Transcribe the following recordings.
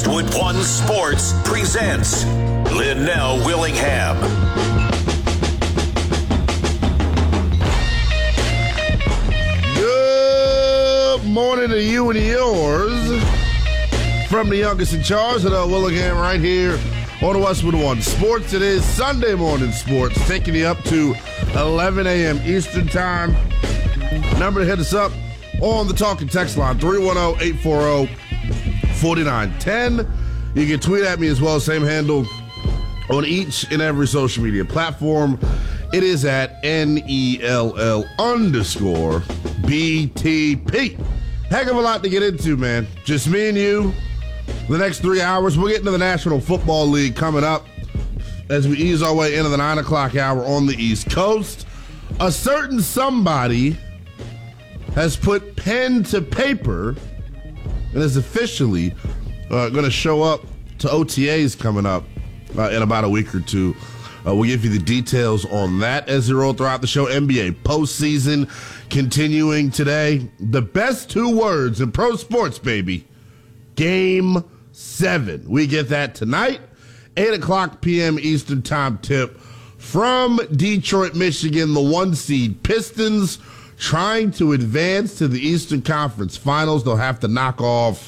Westwood One Sports presents Linnell Willingham. Good morning to you and yours. From the youngest in charge, Linnell Willingham, right here on the Westwood One Sports. It is Sunday morning sports, taking you up to 11 a.m. Eastern Time. Number to hit us up on the talk and text line, 310-840-4910. You can tweet at me as well, same handle on each and every social media platform. It is at NELL_BTP. Heck of a lot to get into, man. Just me and you. The next 3 hours, we'll get into the National Football League coming up as we ease our way into the 9 o'clock hour on the East Coast. A certain somebody has put pen to paper and is officially going to show up to OTAs coming up in about a week or two. We'll give you the details on that as we roll throughout the show. NBA postseason continuing today. The best two words in pro sports, baby. Game 7. We get that tonight. 8 o'clock p.m. Eastern Time tip from Detroit, Michigan. The 1 seed Pistons trying to advance to the Eastern Conference Finals. They'll have to knock off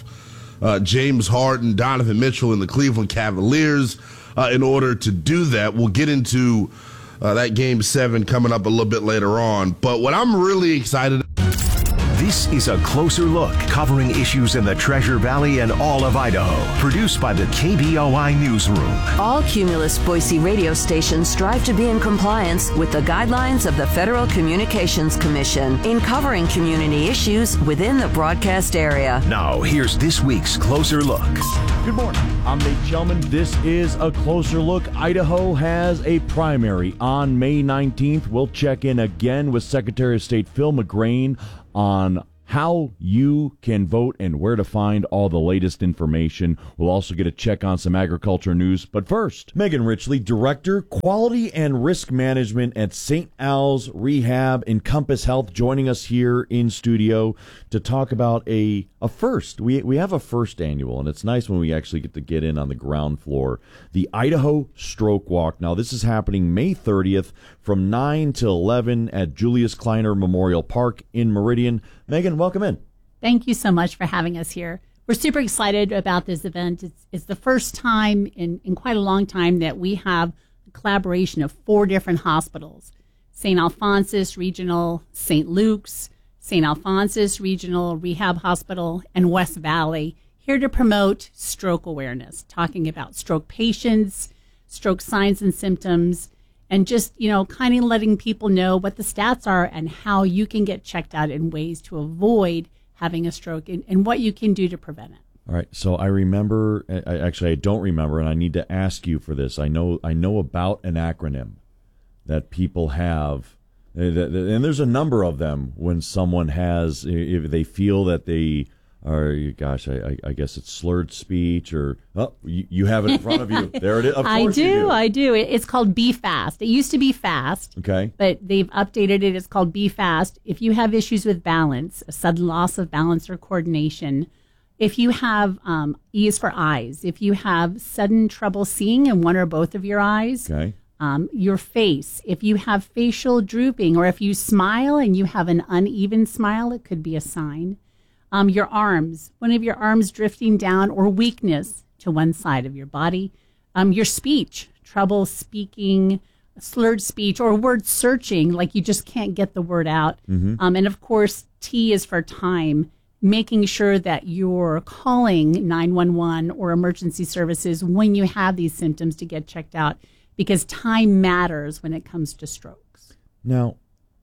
James Harden, Donovan Mitchell, and the Cleveland Cavaliers in order to do that. We'll get into that Game 7 coming up a little bit later on. But what I'm really excited about. This is a closer look covering issues in the Treasure Valley and all of Idaho. Produced by the KBOI Newsroom. All Cumulus Boise radio stations strive to be in compliance with the guidelines of the Federal Communications Commission in covering community issues within the broadcast area. Now, here's this week's Closer Look. Good morning. I'm Nate Chelman. This is a closer look. Idaho has a primary on May 19th. We'll check in again with Secretary of State Phil McGrain on how you can vote and where to find all the latest information. We'll also get a check on some agriculture news. But first, Megan Richley, Director, Quality and Risk Management at St. Al's Rehab Encompass Health, joining us here in studio to talk about a first. We have a first annual, and it's nice when we actually get to get in on the ground floor. The Idaho Stroke Walk. Now, this is happening May 30th from 9 to 11 at Julius Kleiner Memorial Park in Meridian. Megan, welcome in. Thank you so much for having us here. We're super excited about this event. It's the first time in quite a long time that we have a collaboration of 4 different hospitals. St. Alphonsus Regional, St. Luke's, St. Alphonsus Regional Rehab Hospital, and West Valley, here to promote stroke awareness, talking about stroke patients, stroke signs and symptoms, and just, kind of letting people know what the stats are and how you can get checked out in ways to avoid having a stroke and what you can do to prevent it. All right. So I remember, I don't remember, and I need to ask you for this. I know about an acronym that people have, and there's a number of them when someone has, if they feel that they are, gosh, I guess it's slurred speech, or you have it in front of you. There it is. Of course I do. It's called Be Fast. It used to be Fast. Okay. But they've updated it. It's called Be Fast. If you have issues with balance, a sudden loss of balance or coordination, if you have E is for eyes, if you have sudden trouble seeing in one or both of your eyes, okay. Your face, if you have facial drooping, or if you smile and you have an uneven smile, it could be a sign. Your arms, one of your arms drifting down, or weakness to one side of your body. Your speech, trouble speaking, slurred speech, or word searching, like you just can't get the word out. Mm-hmm. And of course, T is for time, making sure that you're calling 911 or emergency services when you have these symptoms to get checked out, because time matters when it comes to strokes. Now,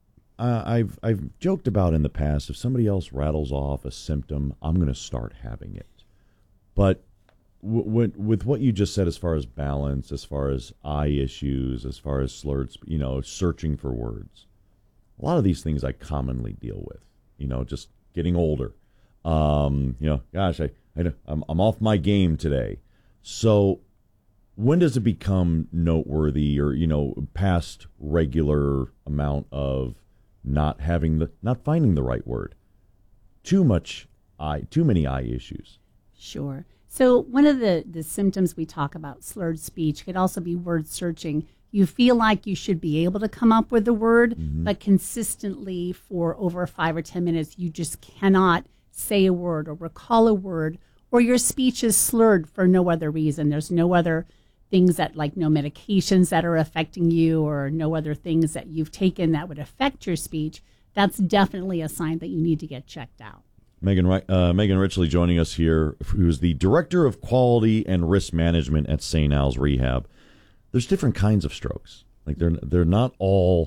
I've joked about in the past, if somebody else rattles off a symptom, I'm going to start having it. But with what you just said, as far as balance, as far as eye issues, as far as slurred, searching for words, a lot of these things I commonly deal with. Just getting older. Gosh, I'm off my game today. So when does it become noteworthy, or past regular amount of not finding the right word? Too many eye issues. Sure. So one of the symptoms we talk about, slurred speech, could also be word searching. You feel like you should be able to come up with the word, but consistently for over 5 or 10 minutes, you just cannot say a word or recall a word, or your speech is slurred for no other reason. There's no other things that, like no medications that are affecting you, or no other things that you've taken that would affect your speech. That's definitely a sign that you need to get checked out. Megan Richley joining us here, who's the Director of Quality and Risk Management at St. Al's Rehab. There's different kinds of strokes. Like they're not all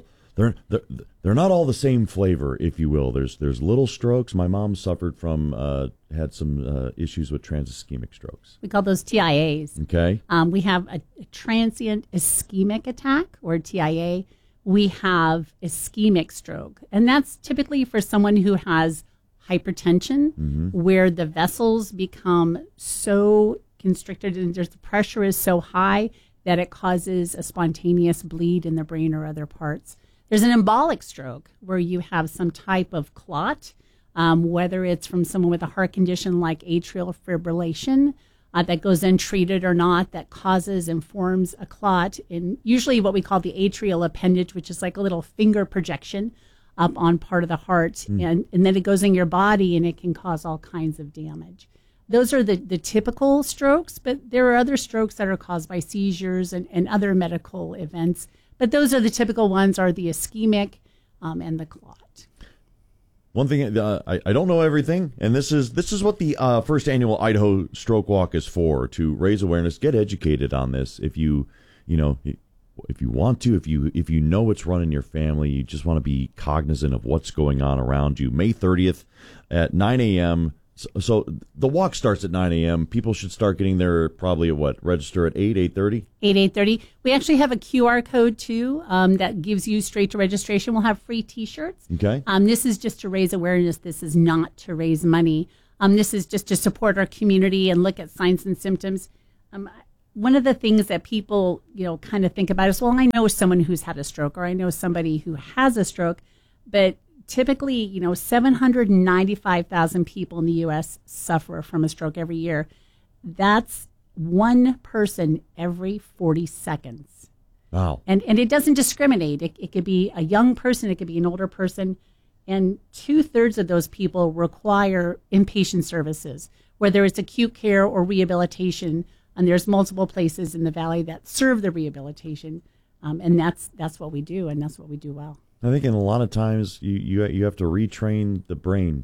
the same flavor, if you will. There's little strokes. My mom suffered from had some issues with transischemic strokes. We call those TIAs. Okay. We have a transient ischemic attack, or TIA. We have ischemic stroke, and that's typically for someone who has hypertension, where the vessels become so constricted and the pressure is so high that it causes a spontaneous bleed in the brain or other parts. There's an embolic stroke, where you have some type of clot, whether it's from someone with a heart condition like atrial fibrillation, that goes untreated or not, that causes and forms a clot in usually what we call the atrial appendage, which is like a little finger projection up on part of the heart. And then it goes in your body and it can cause all kinds of damage. Those are the typical strokes, but there are other strokes that are caused by seizures and other medical events. But those are the typical ones, are the ischemic and the clot. One thing, I don't know everything, and this is what the first annual Idaho Stroke Walk is for, to raise awareness, get educated on this. If you want to, if you know what's running your family, you just want to be cognizant of what's going on around you. May 30th at 9 a.m. So the walk starts at 9 a.m. People should start getting there probably at what? Register at 8:30? 8:30. We actually have a QR code, too, that gives you straight to registration. We'll have free T-shirts. Okay. This is just to raise awareness. This is not to raise money. This is just to support our community and look at signs and symptoms. One of the things that people, kind of think about is, well, I know someone who's had a stroke, or I know somebody who has a stroke, but typically, 795,000 people in the U.S. suffer from a stroke every year. That's one person every 40 seconds. Wow. And it doesn't discriminate. It could be a young person, it could be an older person, and 2/3 of those people require inpatient services, whether it's acute care or rehabilitation. And there's multiple places in the valley that serve the rehabilitation, and that's what we do, and that's what we do well. I think in a lot of times you have to retrain the brain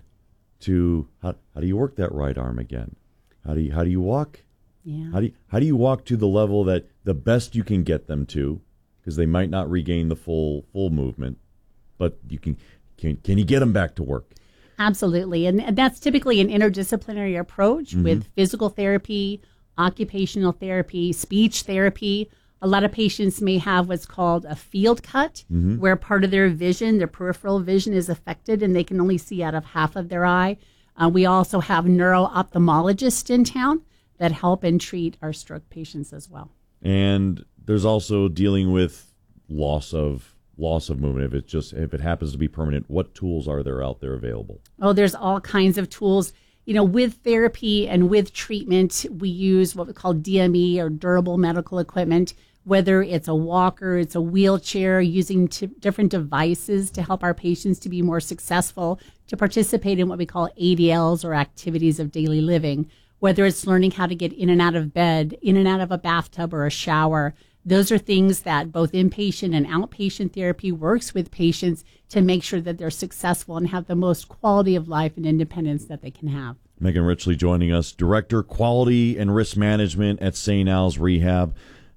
to how do you work that right arm again? How do you walk? Yeah. How do you walk to the level that the best you can get them to, because they might not regain the full movement, but you can you get them back to work? Absolutely, and that's typically an interdisciplinary approach with physical therapy, occupational therapy, speech therapy. A lot of patients may have what's called a field cut, where part of their vision, their peripheral vision, is affected and they can only see out of half of their eye. We also have neuro-ophthalmologists in town that help and treat our stroke patients as well. And there's also dealing with loss of movement. If it happens to be permanent, what tools are there out there available? Oh, there's all kinds of tools. With therapy and with treatment, we use what we call DME, or durable medical equipment, whether it's a walker, it's a wheelchair, using different devices to help our patients to be more successful, to participate in what we call ADLs, or activities of daily living, whether it's learning how to get in and out of bed, in and out of a bathtub or a shower. Those are things that both inpatient and outpatient therapy works with patients to make sure that they're successful and have the most quality of life and independence that they can have. Megan Richley joining us, Director, Quality and Risk Management at St. Al's Rehab.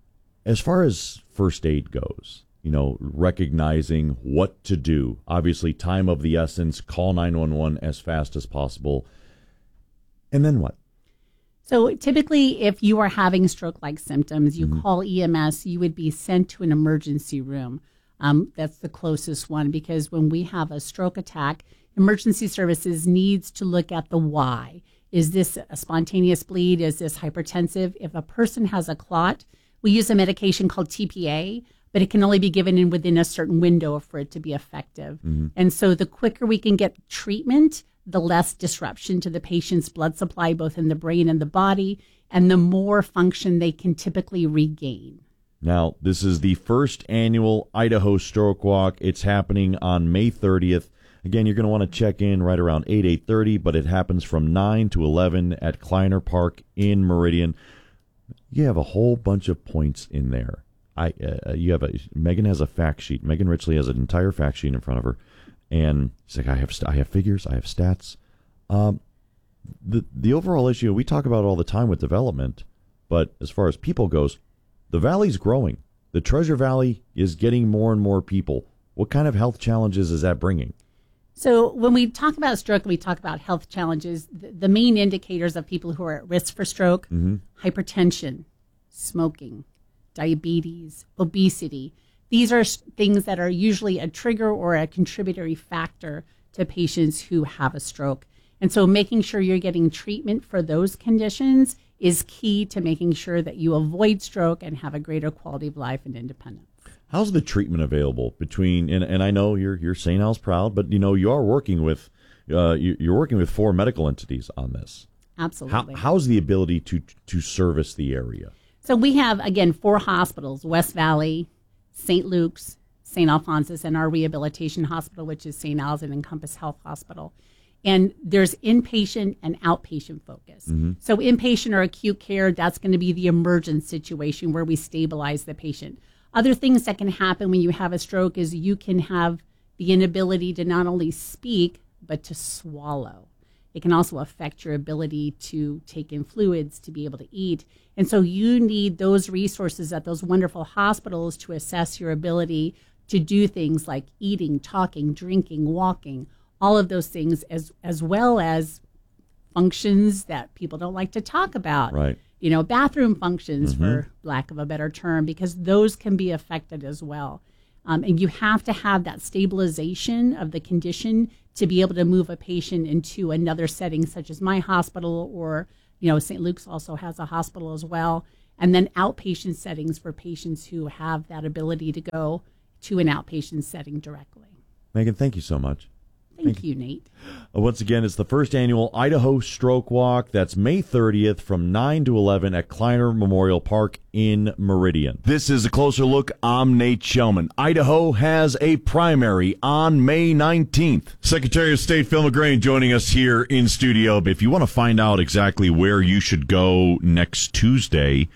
As far as first aid goes, recognizing what to do, obviously time of the essence, call 911 as fast as possible. And then what? So typically, if you are having stroke-like symptoms, you call EMS, you would be sent to an emergency room. That's the closest one, because when we have a stroke attack, emergency services needs to look at the why. Is this a spontaneous bleed? Is this hypertensive? If a person has a clot, we use a medication called TPA, but it can only be given within a certain window for it to be effective. And so the quicker we can get treatment, the less disruption to the patient's blood supply, both in the brain and the body. and the more function they can typically regain. Now, this is the first annual Idaho Stroke Walk. It's happening on May 30th. Again, you're going to want to check in right around 8:30, but it happens from 9 to 11 at Kleiner Park in Meridian. You have a whole bunch of points in there. Megan has a fact sheet. Megan Richley has an entire fact sheet in front of her, and she's like, I have figures, I have stats. The overall issue we talk about all the time with development, but as far as people goes, the valley's growing. The Treasure Valley is getting more and more people. What kind of health challenges is that bringing? So when we talk about stroke, we talk about health challenges. The main indicators of people who are at risk for stroke, hypertension, smoking, diabetes, obesity. These are things that are usually a trigger or a contributory factor to patients who have a stroke. And so making sure you're getting treatment for those conditions is key to making sure that you avoid stroke and have a greater quality of life and independence. How's the treatment available between? And I know you're St. Al's proud, but you are working with you're working with 4 medical entities on this. Absolutely. How's the ability to service the area? So we have, again, 4 hospitals: West Valley, St. Luke's, St. Alphonsus, and our rehabilitation hospital, which is St. Al's and Encompass Health Hospital. And there's inpatient and outpatient focus. So inpatient or acute care, that's going to be the emergent situation where we stabilize the patient. Other things that can happen when you have a stroke is you can have the inability to not only speak, but to swallow. It can also affect your ability to take in fluids, to be able to eat. And so you need those resources at those wonderful hospitals to assess your ability to do things like eating, talking, drinking, walking, all of those things, as well as functions that people don't like to talk about. Right. Bathroom functions, for lack of a better term, because those can be affected as well. And you have to have that stabilization of the condition to be able to move a patient into another setting, such as my hospital, or, St. Luke's also has a hospital as well. And then outpatient settings for patients who have that ability to go to an outpatient setting directly. Megan, thank you so much. Thank you, Nate. Once again, it's the first annual Idaho Stroke Walk. That's May 30th from 9 to 11 at Kleiner Memorial Park in Meridian. This is A Closer Look. I'm Nate Shellman. Idaho has a primary on May 19th. Secretary of State Phil McGrane joining us here in studio. If you want to find out exactly where you should go next Tuesday,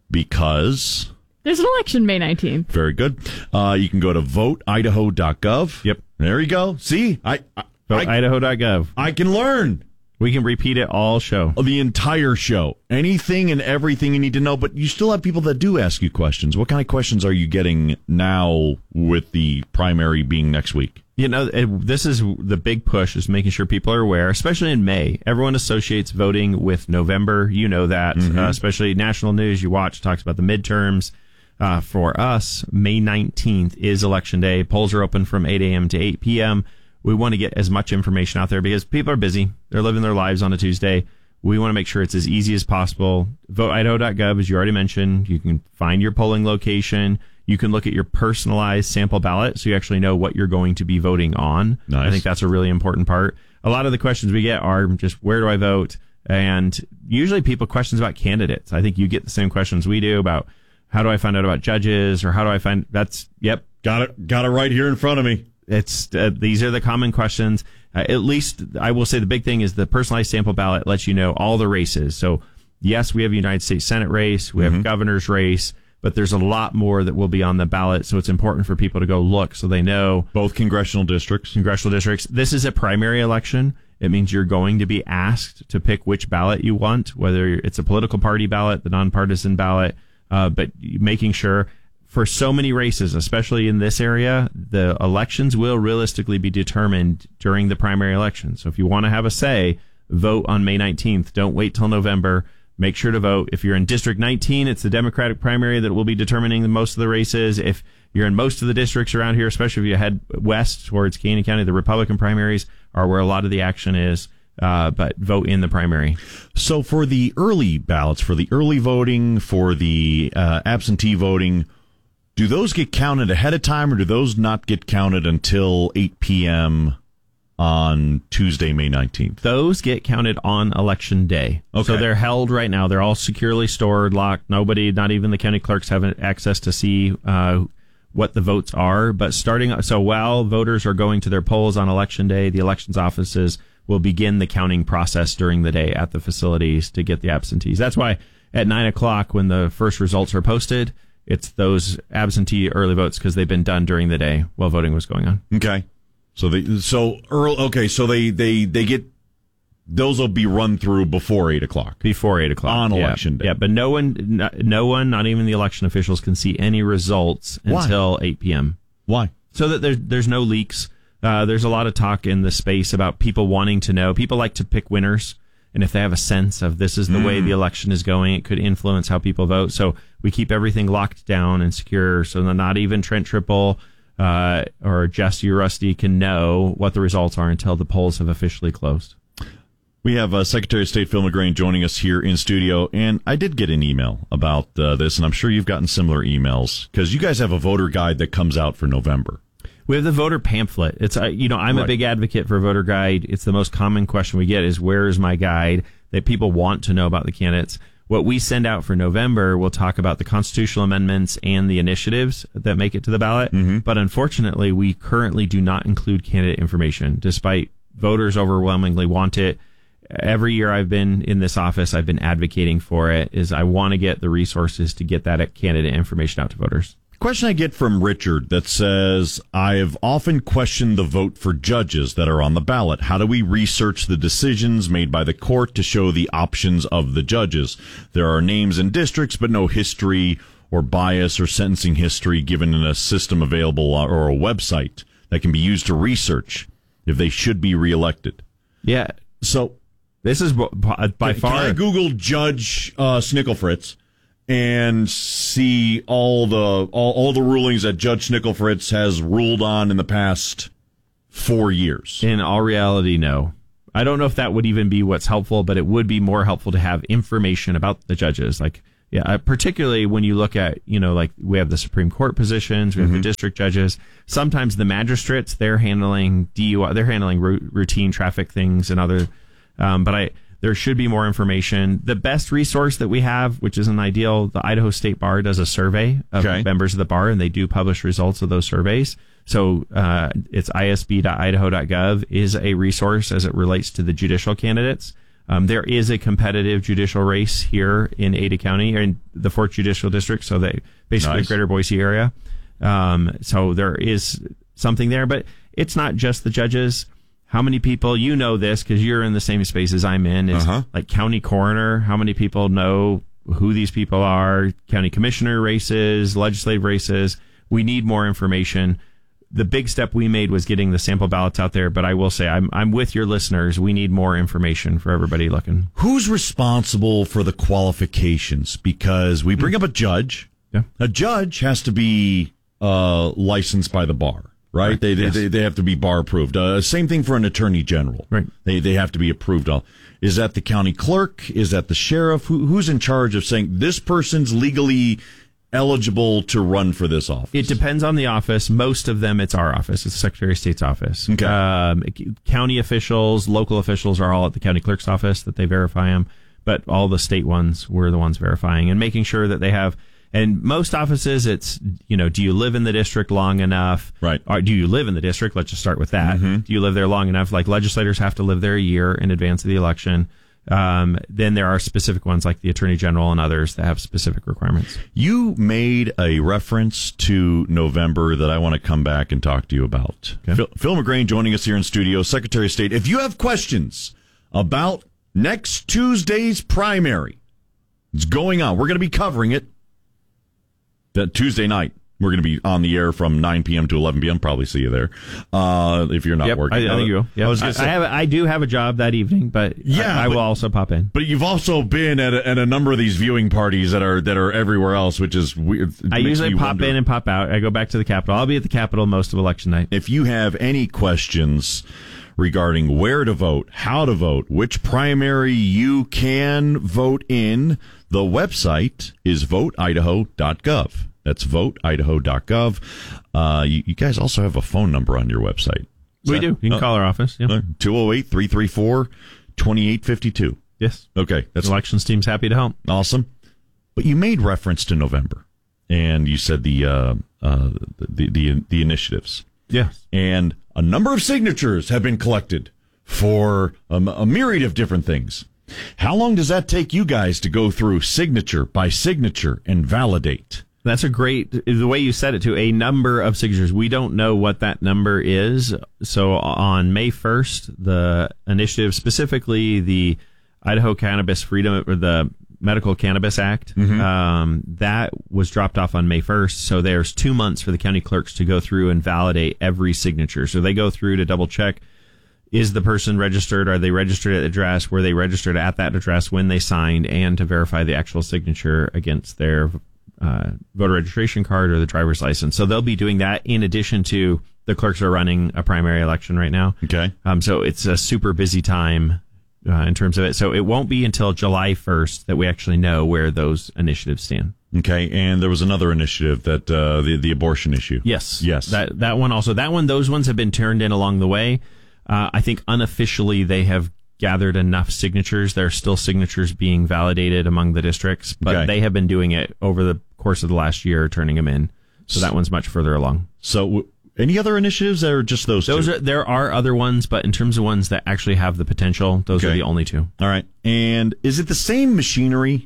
because there's an election May 19th. Very good. You can go to voteidaho.gov. Yep. There you go. See, Voteidaho.gov. I can learn. We can repeat it all show. The entire show. Anything and everything you need to know, but you still have people that do ask you questions. What kind of questions are you getting now with the primary being next week? This is the big push, is making sure people are aware, especially in May. Everyone associates voting with November. You know that, especially national news you watch talks about the midterms. For us, May 19th is Election Day. Polls are open from 8 a.m. to 8 p.m. We want to get as much information out there because people are busy. They're living their lives on a Tuesday. We want to make sure it's as easy as possible. Voteidaho.gov, as you already mentioned. You can find your polling location. You can look at your personalized sample ballot so you actually know what you're going to be voting on. Nice. I think that's a really important part. A lot of the questions we get are just, where do I vote? And usually people questions about candidates. I think you get the same questions we do about, how do I find out about judges, or how do I find yep. Got it right here in front of me. It's these are the common questions. At least I will say the big thing is the personalized sample ballot lets you know all the races. So yes, we have a United States Senate race, we have a governor's race, but there's a lot more that will be on the ballot. So it's important for people to go look so they know. Both congressional districts. This is a primary election. It means you're going to be asked to pick which ballot you want, whether it's a political party ballot, the nonpartisan ballot. But making sure for so many races, especially in this area, the elections will realistically be determined during the primary election. So if you want to have a say, vote on May 19th. Don't wait till November. Make sure to vote. If you're in District 19, it's the Democratic primary that will be determining most of the races. If you're in most of the districts around here, especially if you head west towards Canyon County, the Republican primaries are where a lot of the action is. But vote in the primary. So for the early ballots, for the early voting, for the absentee voting, do those get counted ahead of time, or do those not get counted until 8 p.m. on Tuesday, May 19th? Those get counted on election day. Okay. So they're held right now. They're all securely stored, locked. Nobody, not even the county clerks, have access to see what the votes are. But so while voters are going to their polls on election day, the elections offices will begin the counting process during the day at the facilities to get the absentees. That's why at 9 o'clock, when the first results are posted, it's those absentee early votes because they've been done during the day while voting was going on. Okay. So they get, those will be run through before 8 o'clock. Before 8 o'clock. On election day. Yeah, but no one, not even the election officials, can see any results until 8 p.m. Why? So that there's no leaks. There's a lot of talk in the space about people wanting to know. People like to pick winners. And if they have a sense of this is the way the election is going, it could influence how people vote. So we keep everything locked down and secure so that not even Trent Triple or Jesse or Rusty can know what the results are until the polls have officially closed. We have Secretary of State Phil McGrane joining us here in studio, and I did get an email about this, and I'm sure you've gotten similar emails, because you guys have a voter guide that comes out for November. We have the voter pamphlet. It's I'm a big advocate for a voter guide. It's the most common question we get is, where is my guide? That people want to know about the candidates. What we send out for November will talk about the constitutional amendments and the initiatives that make it to the ballot. Mm-hmm. But unfortunately, we currently do not include candidate information, despite voters overwhelmingly want it. Every year I've been in this office, I've been advocating for it, is I want to get the resources to get that candidate information out to voters. Question I get from Richard that says, I have often questioned the vote for judges that are on the ballot. How do we research the decisions made by the court to show the options of the judges? There are names and districts, but no history or bias or sentencing history given in a system available or a website that can be used to research if they should be reelected. Yeah. So this is by far. Can I Google Judge Snicklefritz and see all the rulings that Judge Snicklefritz has ruled on in the past 4 years? In all reality, no. I don't know if that would even be what's helpful, but it would be more helpful to have information about the judges. Particularly when you look at, we have the Supreme Court positions, we have the district judges. Sometimes the magistrates, they're handling DUI, they're handling routine traffic things and other, there should be more information. The best resource that we have, which isn't ideal, the Idaho State Bar does a survey of members of the bar, and they do publish results of those surveys. So it's isb.idaho.gov is a resource as it relates to the judicial candidates. There is a competitive judicial race here in Ada County, or in the 4th Judicial District, so basically Greater Boise area. So there is something there, but it's not just the judges. How many people, you know this because you're in the same space as I'm in, is like county coroner. How many people know who these people are? County commissioner races, legislative races. We need more information. The big step we made was getting the sample ballots out there, but I will say I'm with your listeners. We need more information for everybody looking. Who's responsible for the qualifications? Because we bring up a judge. Yeah. A judge has to be licensed by the bar. Right? They have to be bar approved. Same thing for an attorney general. Right. They have to be approved. Is that the county clerk? Is that the sheriff? Who's in charge of saying this person's legally eligible to run for this office? It depends on the office. Most of them, it's our office. It's the Secretary of State's office. Okay. County officials, local officials are all at the county clerk's office that they verify them. But all the state ones, we're the ones verifying and making sure that they have. And most offices, it's, do you live in the district long enough? Right. Or do you live in the district? Let's just start with that. Mm-hmm. Do you live there long enough? Like legislators have to live there a year in advance of the election. Then there are specific ones like the Attorney General and others that have specific requirements. You made a reference to November that I want to come back and talk to you about. Okay. Phil McGrane joining us here in studio, Secretary of State. If you have questions about next Tuesday's primary, it's going on. We're going to be covering it. That Tuesday night, we're going to be on the air from 9 p.m. to 11 p.m. Probably see you there if you're not working. I think you will. Yep. I do have a job that evening, but I will also pop in. But you've also been at a number of these viewing parties that are everywhere else, which is weird. I usually pop in and pop out. I go back to the Capitol. I'll be at the Capitol most of election night. If you have any questions regarding where to vote, how to vote, which primary you can vote in, the website is voteidaho.gov. That's voteidaho.gov. You guys also have a phone number on your website. We do. You can call our office. Yeah. 208-334-2852. Yes. Okay. The elections team's happy to help. Awesome. But you made reference to November, and you said the initiatives. Yes. And a number of signatures have been collected for a myriad of different things. How long does that take you guys to go through signature by signature and validate? That's the way you said it, too, a number of signatures. We don't know what that number is. So on May 1st, the initiative, specifically the Idaho Cannabis Freedom, or the Medical Cannabis Act, that was dropped off on May 1st. So there's 2 months for the county clerks to go through and validate every signature. So they go through to double check, is the person registered? Are they registered at the address? Were they registered at that address when they signed? And to verify the actual signature against their voter registration card or the driver's license. So they'll be doing that in addition to the clerks are running a primary election right now. Okay. So it's a super busy time in terms of it. So it won't be until July 1st that we actually know where those initiatives stand. Okay. And there was another initiative that the abortion issue. Yes. Yes. That one also. Those ones have been turned in along the way. I think unofficially they have gathered enough signatures. There are still signatures being validated among the districts, but they have been doing it over the course of the last year, turning them in. So that one's much further along. So any other initiatives, or just those two? There are other ones, but in terms of ones that actually have the potential, those are the only two. All right. And is it the same machinery?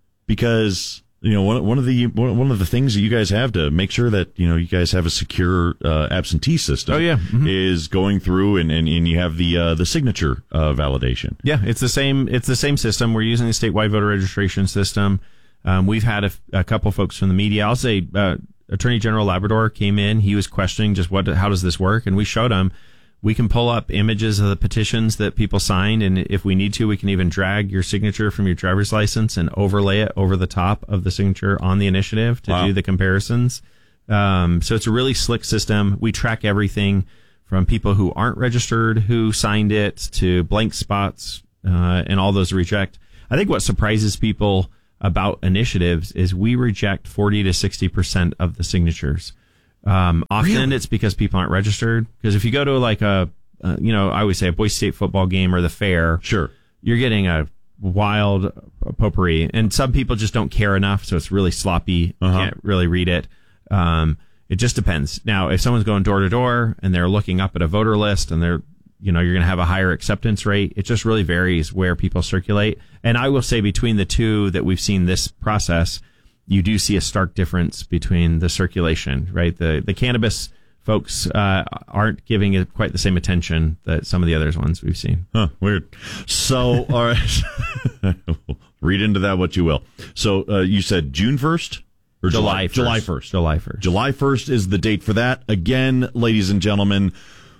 Because one of the things that you guys have to make sure that you guys have a secure absentee system. Oh yeah, is going through and you have the signature validation. Yeah, it's the same. It's the same system. We're using the statewide voter registration system. We've had a couple folks from the media. I'll say Attorney General Labrador came in. He was questioning just how does this work, and we showed him. We can pull up images of the petitions that people signed, and if we need to, we can even drag your signature from your driver's license and overlay it over the top of the signature on the initiative to do the comparisons. So it's a really slick system. We track everything from people who aren't registered, who signed it, to blank spots, and all those reject. I think what surprises people about initiatives is we reject 40 to 60% of the signatures. Often it's because people aren't registered. Because if you go to like I always say a Boise State football game or the fair, sure, you're getting a wild potpourri, and some people just don't care enough, so it's really sloppy. You can't really read it. It just depends. Now, if someone's going door to door and they're looking up at a voter list and they're you're going to have a higher acceptance rate. It just really varies where people circulate. And I will say between the two that we've seen this process, you do see a stark difference between the circulation, right? The cannabis folks aren't giving it quite the same attention that some of the other ones we've seen. Huh, weird. So, all right. Read into that what you will. So, you said June 1st? Or July 1st. July 1st. July 1st. July 1st is the date for that. Again, ladies and gentlemen,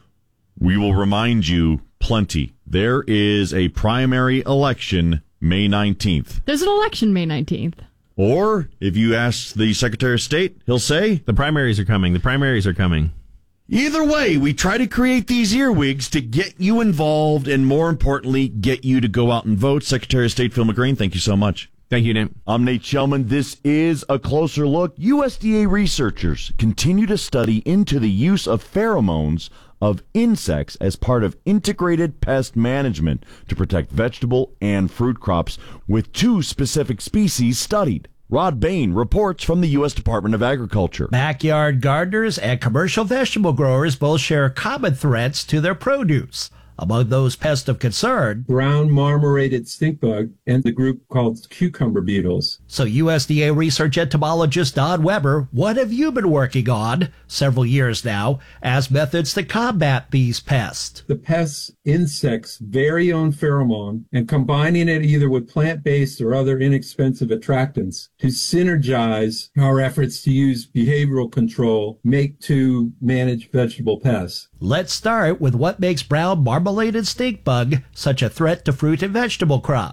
we will remind you plenty. There is a primary election May 19th. There's an election May 19th. Or, if you ask the Secretary of State, he'll say, the primaries are coming. The primaries are coming. Either way, we try to create these earwigs to get you involved and, more importantly, get you to go out and vote. Secretary of State Phil McGrain, thank you so much. Thank you, Nate. I'm Nate Shellman. This is A Closer Look. USDA researchers continue to study into the use of pheromones of insects as part of integrated pest management to protect vegetable and fruit crops, with 2 specific species studied. Rod Bain reports from the U.S. Department of Agriculture. Backyard gardeners and commercial vegetable growers both share common threats to their produce. Among those pests of concern, brown marmorated stink bug and the group called cucumber beetles. So USDA research entomologist Don Weber, what have you been working on several years now as methods to combat these pests? The pest's insect's very own pheromone, and combining it either with plant-based or other inexpensive attractants to synergize our efforts to use behavioral control to manage vegetable pests. Let's start with what makes brown marmorated stink bug such a threat to fruit and vegetable crops.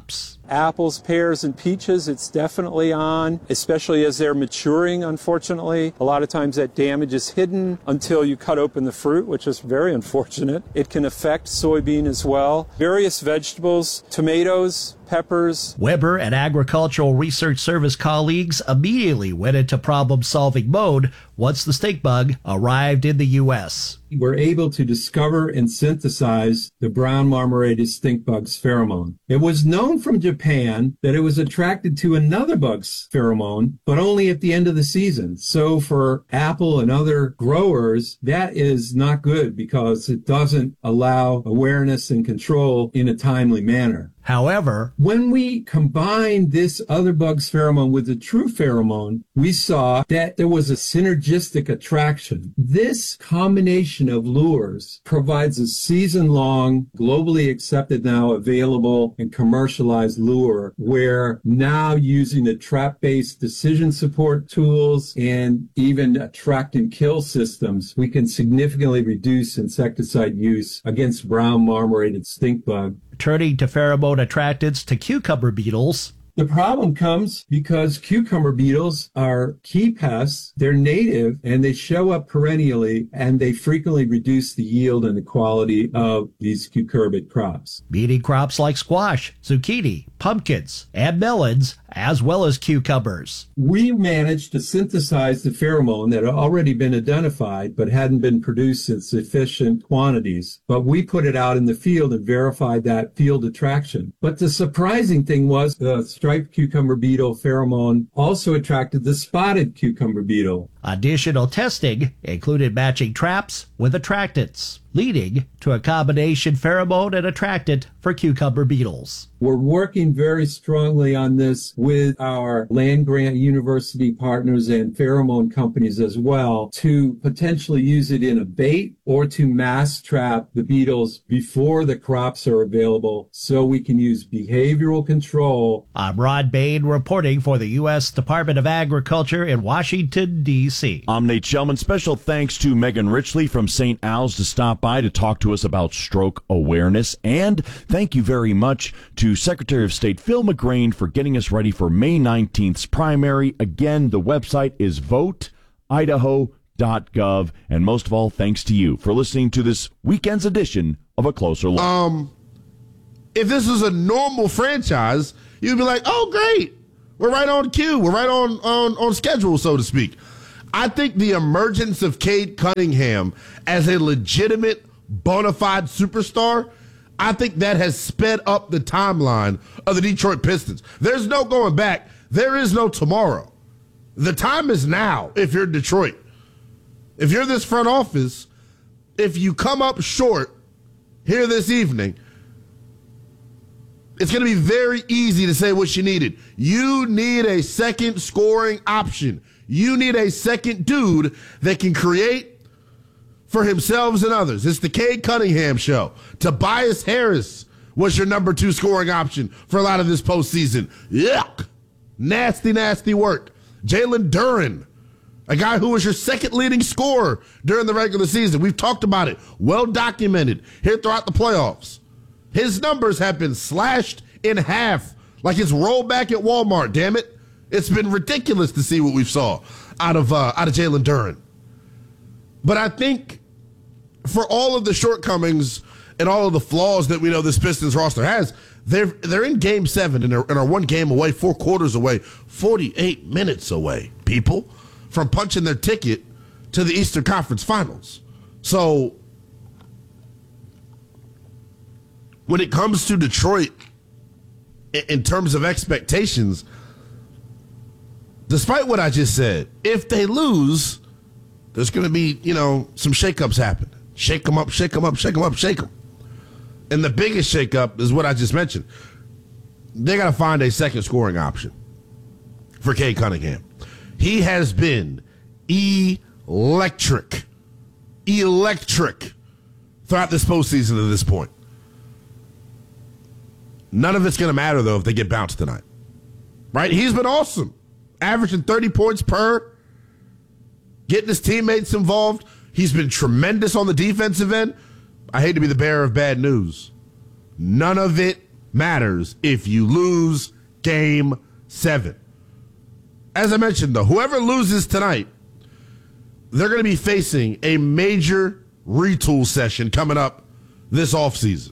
apples, pears, and peaches, it's definitely on, especially as they're maturing, unfortunately. A lot of times that damage is hidden until you cut open the fruit, which is very unfortunate. It can affect soybean as well. Various vegetables, tomatoes, peppers. Weber and Agricultural Research Service colleagues immediately went into problem-solving mode once the stink bug arrived in the U.S. We're able to discover and synthesize the brown marmorated stink bug's pheromone. It was known from Japan that it was attracted to another bug's pheromone, but only at the end of the season. So for apple and other growers, that is not good because it doesn't allow awareness and control in a timely manner. However, when we combined this other bug's pheromone with the true pheromone, we saw that there was a synergistic attraction. This combination of lures provides a season-long, globally accepted now available and commercialized lure where now using the trap-based decision support tools and even attract and kill systems, we can significantly reduce insecticide use against brown marmorated stink bug. Turning to pheromone attractants to cucumber beetles. The problem comes because cucumber beetles are key pests. They're native and they show up perennially and they frequently reduce the yield and the quality of these cucurbit crops. Meaning crops like squash, zucchini, pumpkins, and melons, as well as cucumbers. We managed to synthesize the pheromone that had already been identified but hadn't been produced in sufficient quantities. But we put it out in the field and verified that field attraction. But the surprising thing was the striped cucumber beetle pheromone also attracted the spotted cucumber beetle. Additional testing included matching traps with attractants, leading to a combination pheromone and attractant for cucumber beetles. We're working very strongly on this with our land-grant university partners and pheromone companies as well to potentially use it in a bait or to mass trap the beetles before the crops are available so we can use behavioral control. I'm Rod Bain reporting for the U.S. Department of Agriculture in Washington, D.C. I'm Nate Shellman. Special thanks to Megan Richley from St. Al's to stop by to talk to us about stroke awareness. And thank you very much to Secretary of State Phil McGrain for getting us ready for May 19th's primary. Again, the website is voteidaho.gov. And most of all, thanks to you for listening to this weekend's edition of A Closer Look. If this was a normal franchise, you'd be like, oh, great. We're right on cue. We're right on schedule, so to speak. I think the emergence of Cade Cunningham as a legitimate, bona fide superstar, I think that has sped up the timeline of the Detroit Pistons. There's no going back. There is no tomorrow. The time is now if you're Detroit. If you're this front office, if you come up short here this evening, it's going to be very easy to say what you needed. You need a second scoring option. You need a second dude that can create for himself and others. It's the Cade Cunningham show. Tobias Harris was your number 2 scoring option for a lot of this postseason. Yuck. Nasty, nasty work. Jalen Duren, a guy who was your second leading scorer during the regular season. We've talked about it. Well documented here throughout the playoffs. His numbers have been slashed in half like it's rollback at Walmart, damn it. It's been ridiculous to see what we've saw out of Jalen Duren. But I think for all of the shortcomings and all of the flaws that we know this Pistons roster has, they're in Game 7 and are 1 game away, 4 quarters away, 48 minutes away, people, from punching their ticket to the Eastern Conference Finals. So when it comes to Detroit, in terms of expectations, despite what I just said, if they lose, there's going to be, some shakeups happen. Shake them up, shake them up, shake them up, shake them. And the biggest shakeup is what I just mentioned. They got to find a second scoring option for Cade Cunningham. He has been electric throughout this postseason to this point. None of it's going to matter, though, if they get bounced tonight. Right? He's been awesome. Averaging 30 points per, getting his teammates involved. He's been tremendous on the defensive end. I hate to be the bearer of bad news. None of it matters if you lose Game 7. As I mentioned, though, whoever loses tonight, they're going to be facing a major retool session coming up this offseason.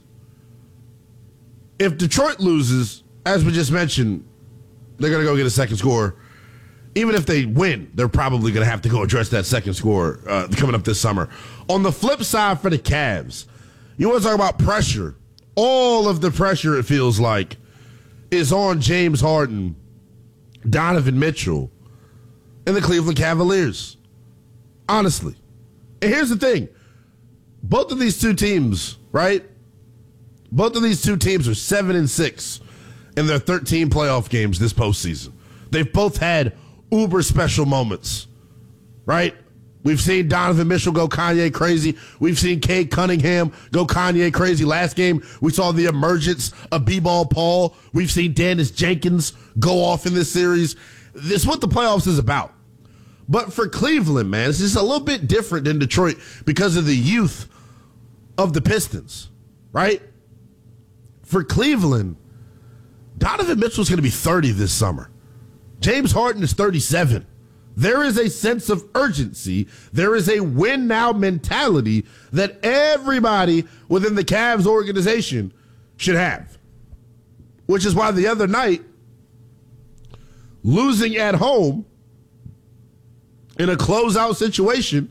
If Detroit loses, as we just mentioned, they're going to go get a second score. Even if they win, they're probably going to have to go address that second score coming up this summer. On the flip side for the Cavs, you want to talk about pressure. All of the pressure, it feels like, is on James Harden, Donovan Mitchell, and the Cleveland Cavaliers. Honestly. And here's the thing. Both of these two teams, right? Both of these two teams are 7-6 in their 13 playoff games this postseason. They've both had uber special moments, right? We've seen Donovan Mitchell go Kanye crazy. We've seen Cade Cunningham go Kanye crazy. Last game, we saw the emergence of B-Ball Paul. We've seen Dennis Jenkins go off in this series. This is what the playoffs is about. But for Cleveland, man, it's just a little bit different than Detroit because of the youth of the Pistons, right? For Cleveland, Donovan Mitchell's going to be 30 this summer. James Harden is 37. There is a sense of urgency. There is a win-now mentality that everybody within the Cavs organization should have. Which is why the other night, losing at home in a closeout situation,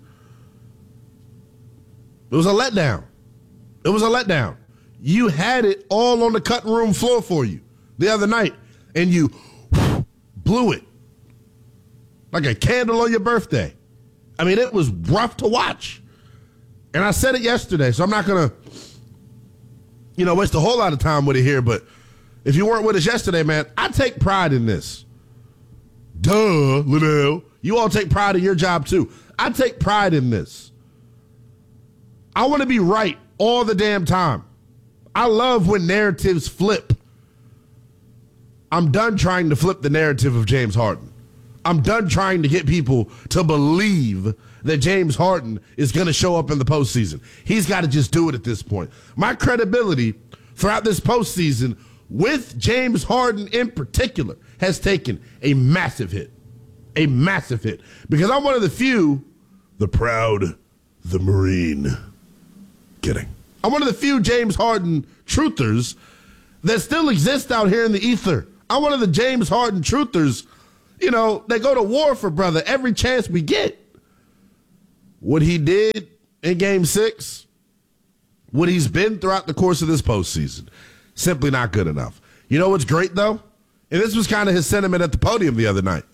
it was a letdown. It was a letdown. You had it all on the cutting room floor for you the other night, and you blew it like a candle on your birthday. I mean, it was rough to watch. And I said it yesterday, so I'm not going to, waste a whole lot of time with it here, but if you weren't with us yesterday, man, I take pride in this. Duh, Liddell. You all take pride in your job, too. I take pride in this. I want to be right all the damn time. I love when narratives flip. I'm done trying to flip the narrative of James Harden. I'm done trying to get people to believe that James Harden is going to show up in the postseason. He's got to just do it at this point. My credibility throughout this postseason with James Harden in particular has taken a massive hit. A massive hit. Because I'm one of the few, the proud, the Marine. Kidding. I'm one of the few James Harden truthers that still exist out here in the ether. I'm one of the James Harden truthers, they go to war for brother every chance we get. What he did in Game 6, what he's been throughout the course of this postseason, simply not good enough. You know what's great, though? And this was kind of his sentiment at the podium the other night.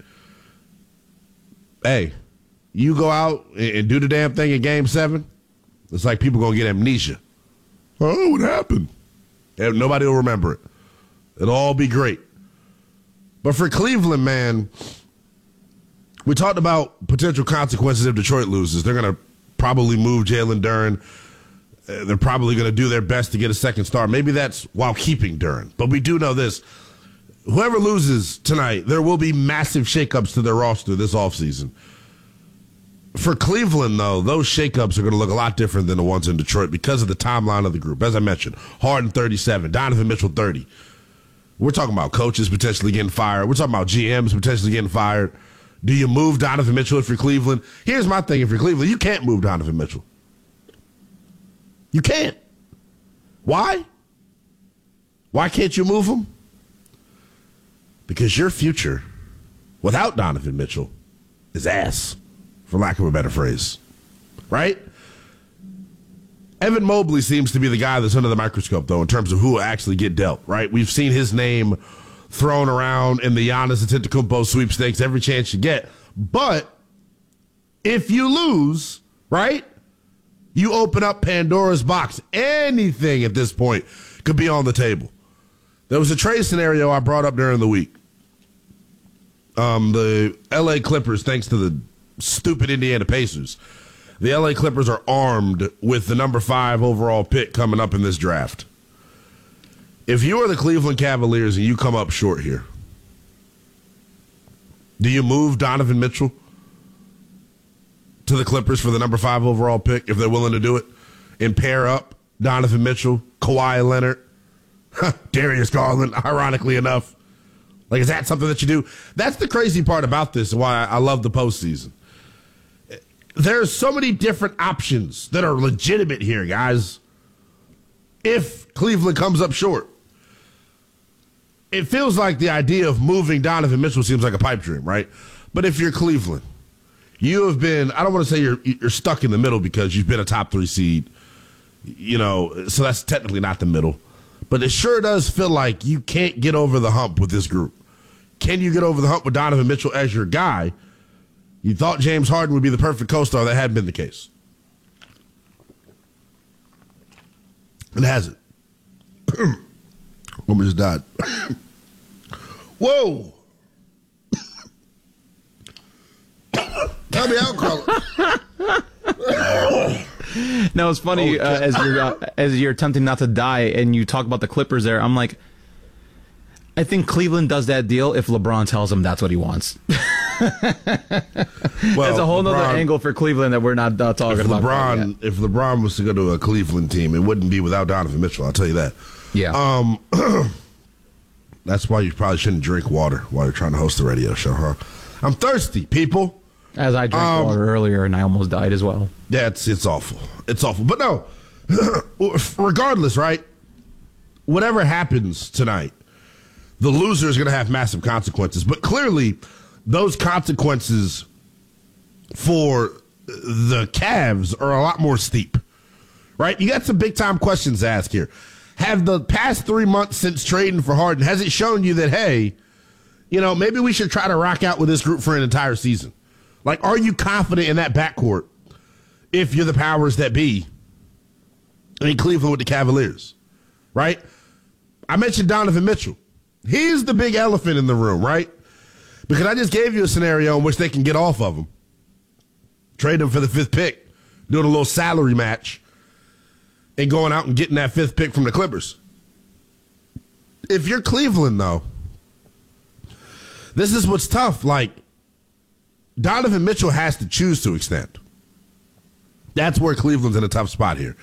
Hey, you go out and do the damn thing in Game 7, it's like people going to get amnesia. Oh, what happened? And nobody will remember it. It'll all be great. But for Cleveland, man, we talked about potential consequences if Detroit loses. They're going to probably move Jalen Duren. They're probably going to do their best to get a second star. Maybe that's while keeping Duren. But we do know this. Whoever loses tonight, there will be massive shakeups to their roster this offseason. For Cleveland, though, those shakeups are going to look a lot different than the ones in Detroit because of the timeline of the group. As I mentioned, Harden 37, Donovan Mitchell 30. We're talking about coaches potentially getting fired. We're talking about GMs potentially getting fired. Do you move Donovan Mitchell if you're Cleveland? Here's my thing. If you're Cleveland, you can't move Donovan Mitchell. You can't. Why? Why can't you move him? Because your future without Donovan Mitchell is ass, for lack of a better phrase. Right? Evan Mobley seems to be the guy that's under the microscope, though, in terms of who will actually get dealt, right? We've seen his name thrown around in the Giannis Antetokounmpo sweepstakes every chance you get. But if you lose, right, you open up Pandora's box. Anything at this point could be on the table. There was a trade scenario I brought up during the week. The L.A. Clippers, thanks to the stupid Indiana Pacers, the L.A. Clippers are armed with the number 5 overall pick coming up in this draft. If you are the Cleveland Cavaliers and you come up short here, do you move Donovan Mitchell to the Clippers for the number 5 overall pick if they're willing to do it and pair up Donovan Mitchell, Kawhi Leonard, Darius Garland, ironically enough. Like, is that something that you do? That's the crazy part about this and why I love the postseason. There's so many different options that are legitimate here, guys. If Cleveland comes up short, it feels like the idea of moving Donovan Mitchell seems like a pipe dream, right? But if you're Cleveland, you have been, I don't want to say you're stuck in the middle because you've been a top 3 seed, so that's technically not the middle. But it sure does feel like you can't get over the hump with this group. Can you get over the hump with Donovan Mitchell as your guy? You thought James Harden would be the perfect co-star. That hadn't been the case. It hasn't. Woman just died. Whoa. Tell me out, caller. No, it's funny as you're attempting not to die and you talk about the Clippers there. I'm like, I think Cleveland does that deal if LeBron tells him that's what he wants. Well, it's a whole other angle for Cleveland that we're not talking about. If LeBron was to go to a Cleveland team, it wouldn't be without Donovan Mitchell. I'll tell you that. Yeah. That's why you probably shouldn't drink water while you're trying to host the radio show, huh? I'm thirsty, people. As I drank water earlier and I almost died as well. Yeah, it's awful. It's awful. But no, regardless, right? Whatever happens tonight, the loser is going to have massive consequences. But clearly, those consequences for the Cavs are a lot more steep, right? You got some big-time questions to ask here. Have the past 3 months since trading for Harden, has it shown you that, hey, maybe we should try to rock out with this group for an entire season? Like, are you confident in that backcourt if you're the powers that be in Cleveland with the Cavaliers, right? I mentioned Donovan Mitchell. He's the big elephant in the room, right? Because I just gave you a scenario in which they can get off of him. Trade him for the 5th pick, doing a little salary match, and going out and getting that 5th pick from the Clippers. If you're Cleveland, though, this is what's tough. Like, Donovan Mitchell has to choose to extend. That's where Cleveland's in a tough spot here.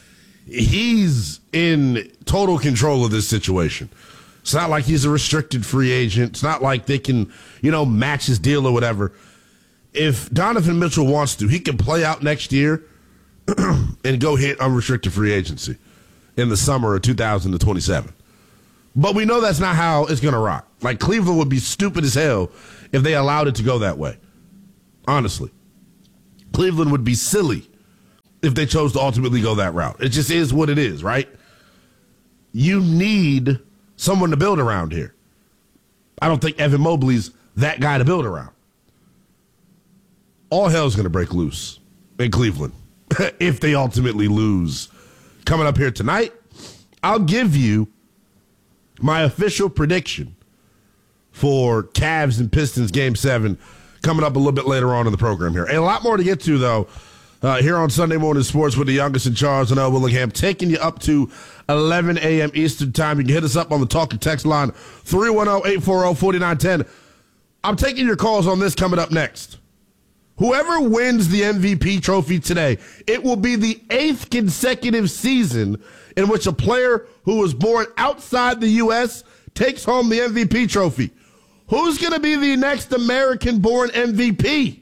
He's in total control of this situation. It's not like he's a restricted free agent. It's not like they can, match his deal or whatever. If Donovan Mitchell wants to, he can play out next year and go hit unrestricted free agency in the summer of 2027. But we know that's not how it's going to rock. Like, Cleveland would be stupid as hell if they allowed it to go that way. Honestly. Cleveland would be silly if they chose to ultimately go that route. It just is what it is, right? You need someone to build around here. I don't think Evan Mobley's that guy to build around. All hell's going to break loose in Cleveland if they ultimately lose. Coming up here tonight, I'll give you my official prediction for Cavs and Pistons Game 7 coming up a little bit later on in the program here. And a lot more to get to, though, here on Sunday Morning Sports with the youngest in Charles and L. Willingham, taking you up to 11 a.m. Eastern Time. You can hit us up on the talk and text line, 310-840-4910. I'm taking your calls on this coming up next. Whoever wins the MVP trophy today, it will be the 8th consecutive season in which a player who was born outside the U.S. takes home the MVP trophy. Who's going to be the next American-born MVP?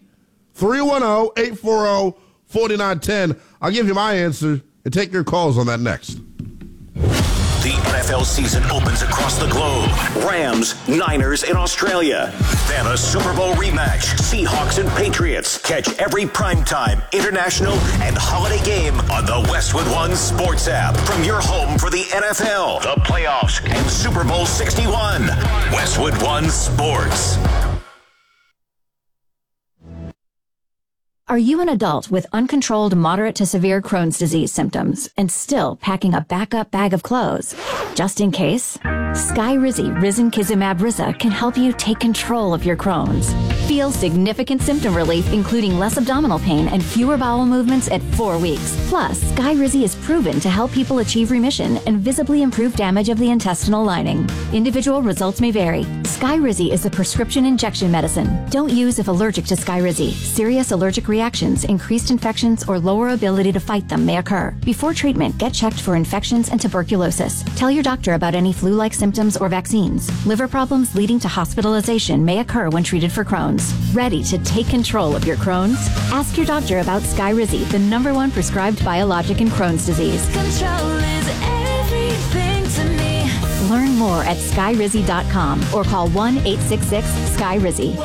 310-840-4910. I'll give you my answer and take your calls on that next. The NFL season opens across the globe. Rams, Niners in Australia. Then a Super Bowl rematch. Seahawks and Patriots. Catch every primetime, international, and holiday game on the Westwood One Sports app. From your home for the NFL, the playoffs, and Super Bowl 61. Westwood One Sports. Are you an adult with uncontrolled moderate to severe Crohn's disease symptoms and still packing a backup bag of clothes? Just in case, Skyrizi Risankizumab Riza can help you take control of your Crohn's. Feel significant symptom relief, including less abdominal pain and fewer bowel movements at 4 weeks. Plus, Skyrizi is proven to help people achieve remission and visibly improve damage of the intestinal lining. Individual results may vary. Skyrizi is a prescription injection medicine. Don't use if allergic to Skyrizi. Serious allergic reactions, increased infections, or lower ability to fight them may occur. Before treatment, get checked for infections and tuberculosis. Tell your doctor about any flu-like symptoms or vaccines. Liver problems leading to hospitalization may occur when treated for Crohn's. Ready to take control of your Crohn's? Ask your doctor about Skyrizi, the #1 prescribed biologic in Crohn's disease. Control is everything to me. Learn more at skyrizi.com or call 1-866-SKYRIZI.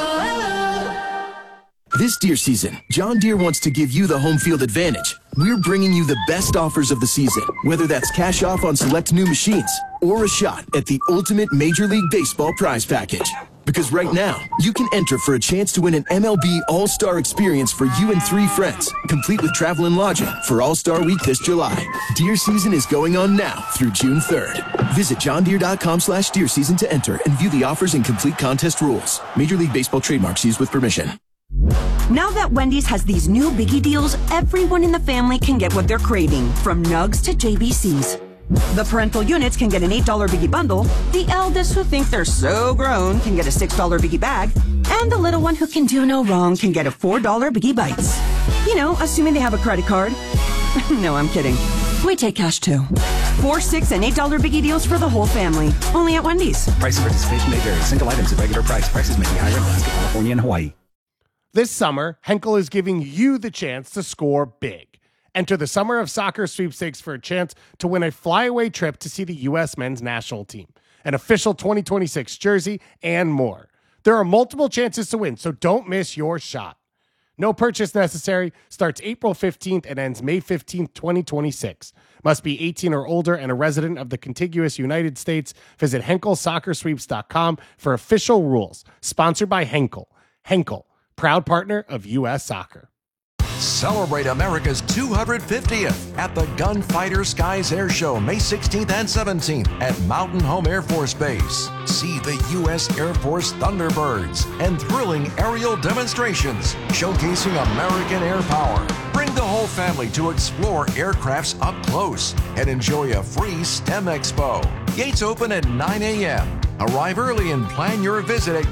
This deer season, John Deere wants to give you the home field advantage. We're bringing you the best offers of the season, whether that's cash off on select new machines or a shot at the ultimate Major League Baseball prize package. Because right now, you can enter for a chance to win an MLB All-Star experience for you and 3 friends, complete with travel and lodging for All-Star Week this July. Deer season is going on now through June 3rd. Visit johndeere.com/deer season to enter and view the offers and complete contest rules. Major League Baseball trademarks used with permission. Now that Wendy's has these new biggie deals, everyone in the family can get what they're craving, from nugs to JBCs. The parental units can get an $8 biggie bundle, the eldest who think they're so grown can get a $6 biggie bag, and the little one who can do no wrong can get a $4 biggie bites. You know, assuming they have a credit card. No, I'm kidding. We take cash too. 4, 6, and $8 biggie deals for the whole family. Only at Wendy's. Price and participation may vary. Single items at regular price. Prices may be higher in Alaska, California, and Hawaii. This summer, Henkel is giving you the chance to score big. Enter the Summer of Soccer sweepstakes for a chance to win a flyaway trip to see the U.S. men's national team, an official 2026 jersey, and more. There are multiple chances to win, so don't miss your shot. No purchase necessary. Starts April 15th and ends May 15th, 2026. Must be 18 or older and a resident of the contiguous United States. Visit HenkelSoccerSweeps.com for official rules. Sponsored by Henkel. Henkel, proud partner of U.S. Soccer. Celebrate America's 250th at the Gunfighter Skies Air Show, May 16th and 17th at Mountain Home Air Force Base. See the U.S. Air Force Thunderbirds and thrilling aerial demonstrations showcasing American air power. Bring the whole family to explore aircrafts up close and enjoy a free STEM Expo. Gates open at 9 a.m. Arrive early and plan your visit at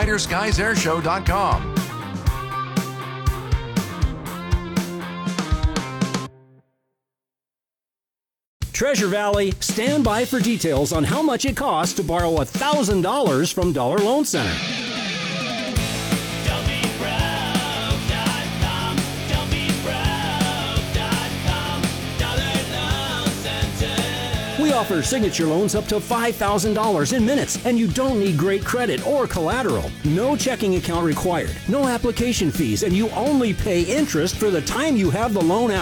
gunfighterskiesairshow.com. Treasure Valley, stand by for details on how much it costs to borrow $1,000 from Dollar Loan Center. We offer signature loans up to $5,000 in minutes, and you don't need great credit or collateral. No checking account required, no application fees, and you only pay interest for the time you have the loan out.